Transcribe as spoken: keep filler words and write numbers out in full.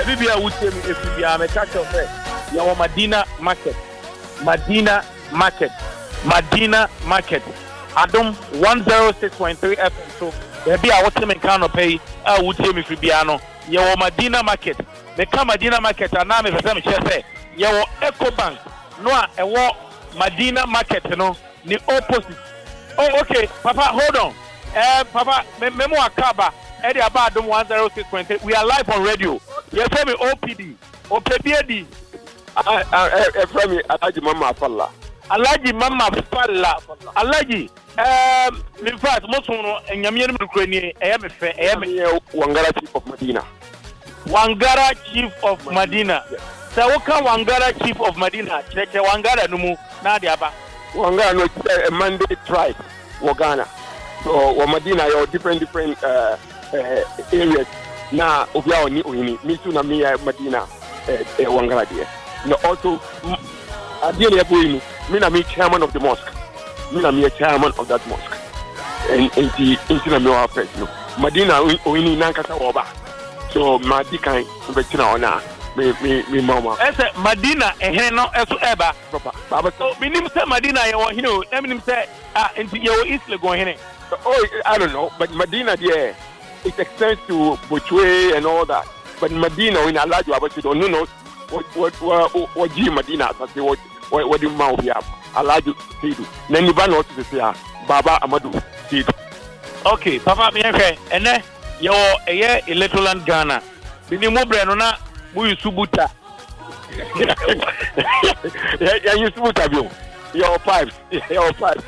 baby be a wutie me if you be a catch of it. Your Medina Market. Medina Market. Medina Market. Adom one oh six point three F M. So baby I want me can pay a wutie me if you be ano. Your Medina Market. Me come Medina Market and now me say me say your Eco Bank. No a wo Medina Market no the opposite. Oh okay, Papa hold on. Eh Papa me me mo akaba Eddie Abadum one oh six point three. We are live on radio. You tell me O P D. O P D. I I from me Alaji Mama Falla. Alaji Mama Falla. Alaji um in fact most no enyame no kroni e me fe e me Wangara Chief of Medina. Wangara Chief of Medina. So what can Wangara Chief of Medina? Check Wangara no mu na de aba. Wangara no a Monday tribe Wagana. So wa Medina you different different uh, uh, areas. Na obia oni oni me too na me Medina eh Wangara there. No also adie ya boy me na me chairman of the mosque. Me na me chairman of that mosque. And and the intina me wa first no. Medina oni na nkasa wo ba. So Madikan betina ona me me me mama. Ese Medina ehene no eso eba. Papa. Baba so minim say Medina ye wo hene o. Na minim say ah enti ye wo East Legon hene. Oh, I don't know, but Medina there it extends to Bochwe and all that. But Medina in Alaju about you don't know what what what what G Medina say what what the mouth here. Alaju Sidu. Then you ban what to say Baba Amadu Sidu. Okay, Papa me hwe ene ye wo eye electoral Ghana. Bini mo bre no na mu yusubuta. Yeah, you subuta bio. Your five, your five.